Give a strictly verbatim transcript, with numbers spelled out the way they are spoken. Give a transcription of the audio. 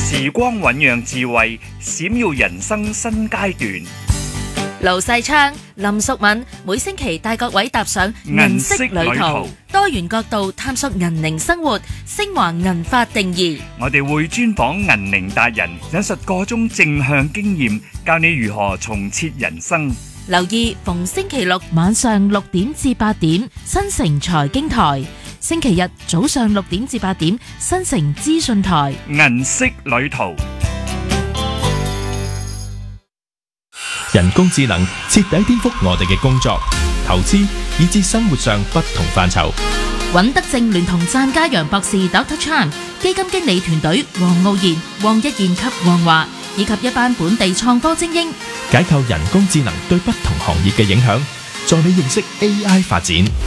時光醞釀智慧，閃耀人生新階段。 盧世昌、林淑敏每星期帶各位踏上銀色旅途，多元角度探索銀齡生活，升華銀髮定義。 我哋會專訪銀齡達人，引述各種正向經驗，教你如何重設人生。 留意逢星期六晚上六點至八點，新城財經台；星期日早上六點至八點，新城資訊台。 銀色旅途。 人工智能徹底顛覆我哋嘅工作、投資以至生活上不同範疇。 尹德正聯同湛家陽博士 Doctor Chan 基金經理團隊黃傲然、黃一賢及黃華，以及一班本地創科精英， 解構人工智能對不同行業嘅影響，助你認識 A I 發展。